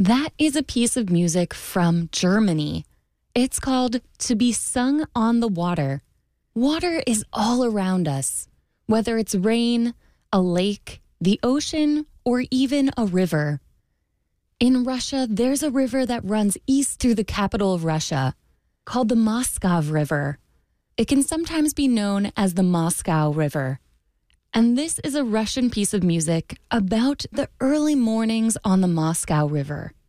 That is a piece of music from Germany. It's called To Be Sung on the Water. Water is all around us, whether it's rain, a lake, the ocean, or even a river. In Russia, there's a river that runs east through the capital of Russia, called the Moskov River. It can sometimes be known as the Moscow River. And this is a Russian piece of music about the early mornings on the Moscow River.